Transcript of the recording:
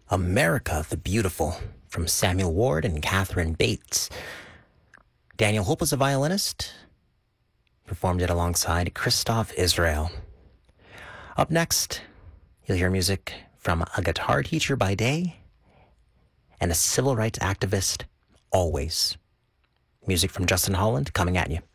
America the Beautiful from Samuel Ward and Catherine Bates. Daniel Hope was a violinist, performed it alongside Christoph Israel. Up next, you'll hear music from a guitar teacher by day and a civil rights activist always. Music from Justin Holland coming at you.